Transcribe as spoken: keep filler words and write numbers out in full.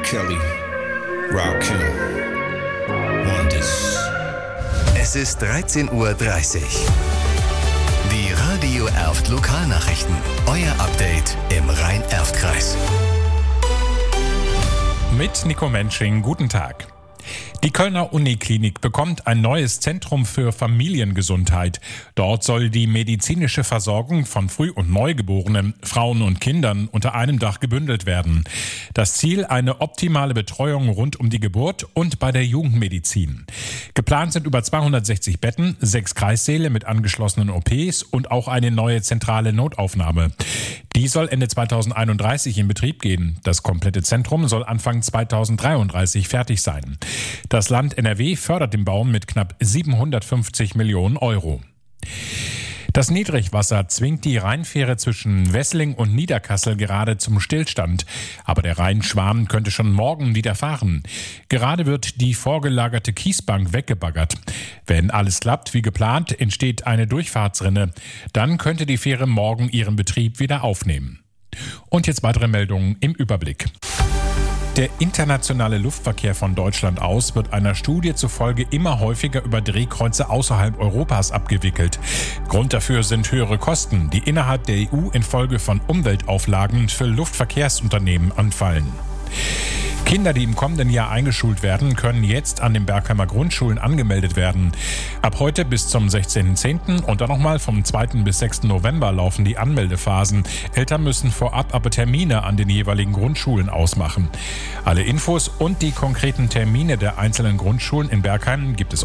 Kelly, Rakim, Wonders. Es ist dreizehn Uhr dreißig. Die Radio Erft Lokalnachrichten. Euer Update im Rhein-Erft-Kreis. Mit Nico Mensching, guten Tag. Die Kölner Uniklinik bekommt ein neues Zentrum für Familiengesundheit. Dort soll die medizinische Versorgung von Früh- und Neugeborenen, Frauen und Kindern unter einem Dach gebündelt werden. Das Ziel: eine optimale Betreuung rund um die Geburt und bei der Jugendmedizin. Geplant sind über zweihundertsechzig Betten, sechs Kreissäle mit angeschlossenen O Ps und auch eine neue zentrale Notaufnahme. Die soll Ende zweitausendeinunddreißig in Betrieb gehen. Das komplette Zentrum soll Anfang zweitausenddreiunddreißig fertig sein. Das Land N R W fördert den Bau mit knapp siebenhundertfünfzig Millionen Euro. Das Niedrigwasser zwingt die Rheinfähre zwischen Wessling und Niederkassel gerade zum Stillstand. Aber der Rheinschwarm könnte schon morgen wieder fahren. Gerade wird die vorgelagerte Kiesbank weggebaggert. Wenn alles klappt wie geplant, entsteht eine Durchfahrtsrinne. Dann könnte die Fähre morgen ihren Betrieb wieder aufnehmen. Und jetzt weitere Meldungen im Überblick. Der internationale Luftverkehr von Deutschland aus wird einer Studie zufolge immer häufiger über Drehkreuze außerhalb Europas abgewickelt. Grund dafür sind höhere Kosten, die innerhalb der E U infolge von Umweltauflagen für Luftverkehrsunternehmen anfallen. Kinder, die im kommenden Jahr eingeschult werden, können jetzt an den Bergheimer Grundschulen angemeldet werden. Ab heute bis zum sechzehnten zehnten und dann nochmal vom zweiten bis sechsten November laufen die Anmeldephasen. Eltern müssen vorab aber Termine an den jeweiligen Grundschulen ausmachen. Alle Infos und die konkreten Termine der einzelnen Grundschulen in Bergheim gibt es